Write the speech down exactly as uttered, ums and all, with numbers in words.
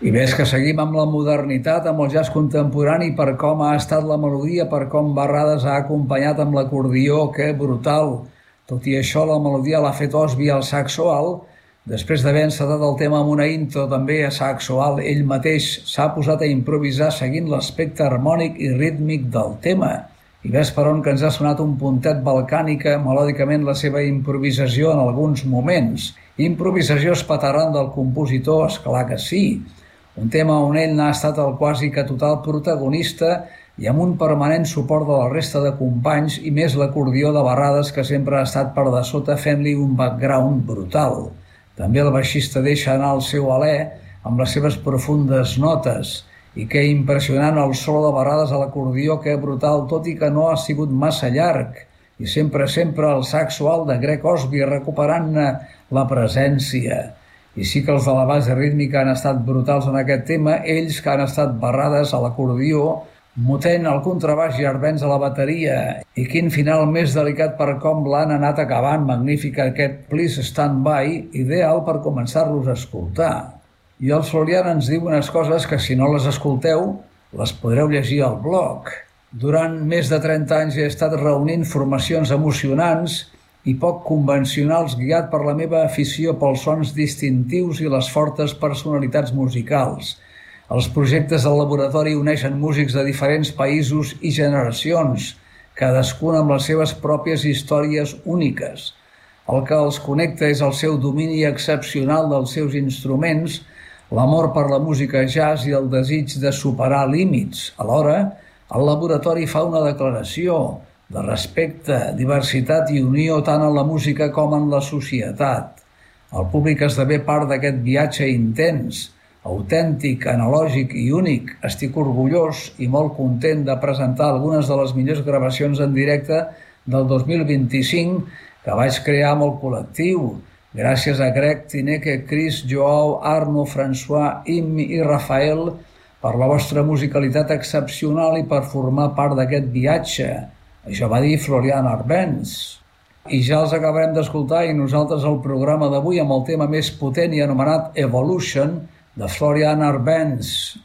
I ves que seguim amb la modernitat, amb el jazz contemporani, per com ha estat la melodia, per com Barrades ha acompanyat amb l'acordió, que brutal. Tot i això, la melodia l'ha fet Osby al saxo alt. Després d'haver encetat el tema amb una intro també a saxo alt, ell mateix s'ha posat a improvisar seguint l'aspecte harmònic i rítmic del tema. I ves per on que ens ha sonat un puntet balcànica, melòdicament la seva improvisació en alguns moments. Improvisació espaterrant del compositor, esclar que sí. Un tema on ell n'ha estat el quasi que total protagonista i amb un permanent suport de la resta de companys i més l'acordió de Barrades que sempre ha estat per de sota fent-li un background brutal. També el baixista deixa anar el seu alè amb les seves profundes notes i que impressionant el solo de Barrades a l'acordió, que brutal, tot i que no ha sigut massa llarg i sempre, sempre el saxo alt de Greg Osby recuperant-ne la presència. I sí que els de la base rítmica han estat brutals en aquest tema, ells que han estat Barrades a l'acordió, Motent al contrabaix i Arbenz a la bateria. I quin final més delicat per com l'han anat acabant, magnífic aquest Please Stand By, ideal per començar-los a escoltar. I el Florian ens diu unes coses que si no les escolteu, les podreu llegir al blog. Durant més de trenta anys he estat reunint formacions emocionants i poc convencionals guiat per la meva afició pels sons distintius i les fortes personalitats musicals. Els projectes del laboratori uneixen músics de diferents països i generacions, cadascun amb les seves pròpies històries úniques. El que els connecta és el seu domini excepcional dels seus instruments, l'amor per la música jazz i el desig de superar límits. Alhora, el laboratori fa una declaració de respecte, diversitat i unió tant en la música com en la societat. El públic esdevé part d'aquest viatge intens, autèntic, analògic i únic. Estic orgullós i molt content de presentar algunes de les millors gravacions en directe del dos mil vint-i-cinc que vaig crear amb el col·lectiu. Gràcies a Greg, Tineke, Chris, Joao, Arno, François, Immi i Rafael per la vostra musicalitat excepcional i per formar part d'aquest viatge. Això va dir Florian Arbenz. I ja els acabarem d'escoltar i nosaltres el programa d'avui amb el tema més potent i anomenat Evolution de Florian Arbenz.